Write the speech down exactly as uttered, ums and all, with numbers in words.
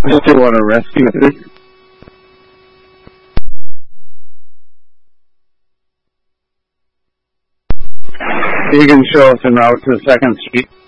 still want to rescue it. You can show us en route to second Street.